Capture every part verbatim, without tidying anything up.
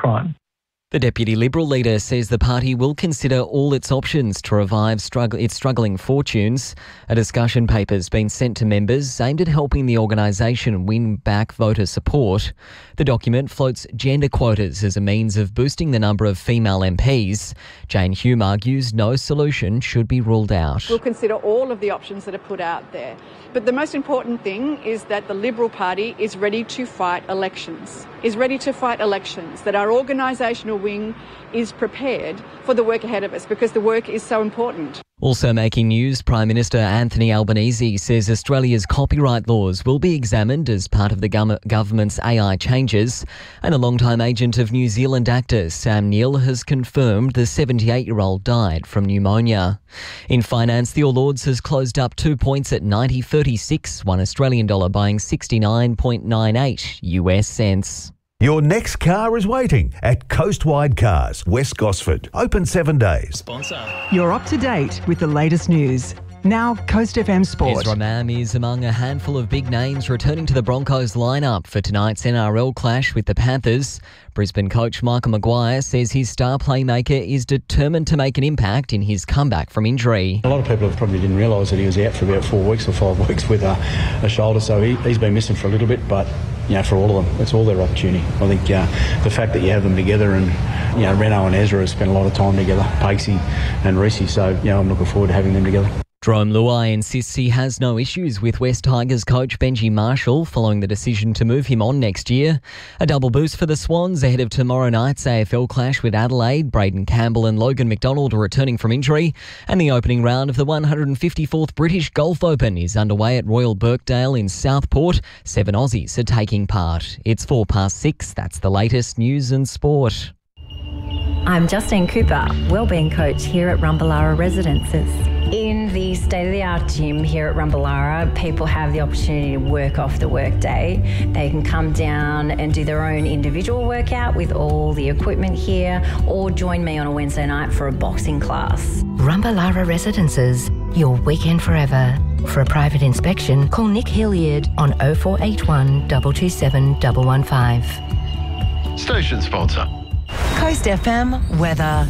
crime. The Deputy Liberal leader says the party will consider all its options to revive struggle- its struggling fortunes. A discussion paper has been sent to members aimed at helping the organisation win back voter support. The document floats gender quotas as a means of boosting the number of female M Ps. Jane Hume argues no solution should be ruled out. We'll consider all of the options that are put out there. But the most important thing is that the Liberal Party is ready to fight elections, is ready to fight elections, that our organisational wing is prepared for the work ahead of us because the work is so important. Also making news, Prime Minister Anthony Albanese says Australia's copyright laws will be examined as part of the gov- government's A I changes. And a long-time agent of New Zealand actor Sam Neill has confirmed the seventy-eight-year-old died from pneumonia. In finance, the All Ords has closed up two points at ninety thirty-six, one Australian dollar buying sixty-nine point nine eight U S cents. Your next car is waiting at Coastwide Cars, West Gosford. Open seven days. Sponsor. You're up to date with the latest news. Now, Coast F M Sport. Ezra Mam is among a handful of big names returning to the Broncos lineup for tonight's N R L clash with the Panthers. Brisbane coach Michael Maguire says his star playmaker is determined to make an impact in his comeback from injury. A lot of people probably didn't realise that he was out for about four weeks or five weeks with a, a shoulder, so he, he's been missing for a little bit, but you know, for all of them, it's all their opportunity. I think uh, the fact that you have them together, and you know, Reno and Ezra have spent a lot of time together, Pakesy and Reese, so you know, I'm looking forward to having them together. Jerome Luai insists he has no issues with West Tigers coach Benji Marshall following the decision to move him on next year. A double boost for the Swans ahead of tomorrow night's A F L clash with Adelaide. Braden Campbell and Logan McDonald are returning from injury. And the opening round of the one hundred fifty-fourth British Golf Open is underway at Royal Birkdale in Southport. Seven Aussies are taking part. It's four past six. That's the latest news and sport. I'm Justine Cooper, Wellbeing Coach here at Rumballara Residences. In the state-of-the-art gym here at Rumballara, people have the opportunity to work off the workday. They can come down and do their own individual workout with all the equipment here, or join me on a Wednesday night for a boxing class. Rumballara Residences, your weekend forever. For a private inspection, call Nick Hilliard on oh four eight one, two two seven, one one five. Station sponsor. Coast F M weather.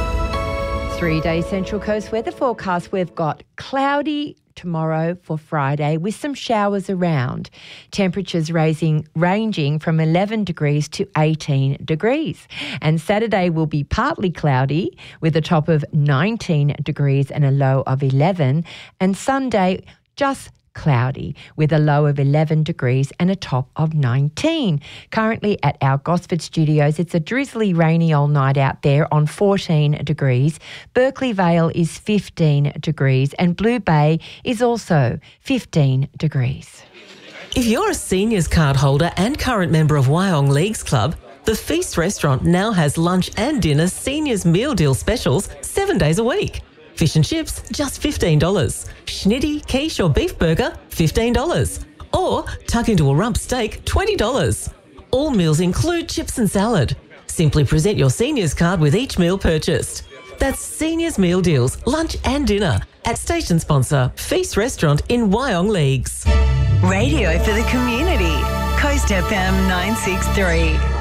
Three-day Central Coast weather forecast. We've got cloudy tomorrow for Friday with some showers around. Temperatures raising, ranging from eleven degrees to eighteen degrees. And Saturday will be partly cloudy with a top of nineteen degrees and a low of eleven. And Sunday just cloudy with a low of eleven degrees and a top of nineteen. Currently at our Gosford studios, it's a drizzly, rainy old night out there on fourteen degrees. Berkeley Vale is fifteen degrees and Blue Bay is also fifteen degrees. If you're a seniors card holder and current member of Wyong Leagues Club, the Feast Restaurant now has lunch and dinner seniors meal deal specials seven days a week. Fish and chips, just fifteen dollars. Schnitty, quiche or beef burger, fifteen dollars. Or tuck into a rump steak, twenty dollars. All meals include chips and salad. Simply present your seniors card with each meal purchased. That's Seniors Meal Deals, lunch and dinner at station sponsor Feast Restaurant in Wyong Leagues. Radio for the community. Coast F M nine six three.